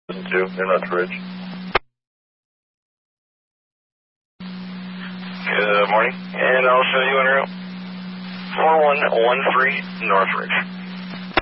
2, in Northridge. Good morning, and I'll show you en route. 4113 Northridge.